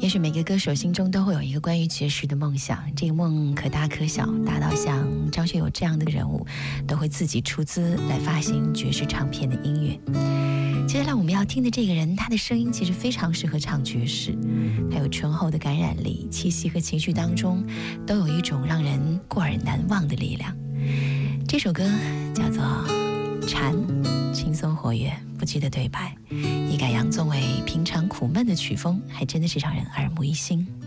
也许每个歌手心中都会有一个关于爵士的梦想，这个梦可大可小，大到像张学友这样的人物都会自己出资来发行爵士唱片的音乐。接下来我们要听的这个人，他的声音其实非常适合唱爵士，他有醇厚的感染力，气息和情绪当中都有一种让人过耳难忘的力量。这首歌叫做《蝉》，轻松活跃，不羁的对白，一改杨宗纬平常苦闷的曲风，还真的是让人耳目一新。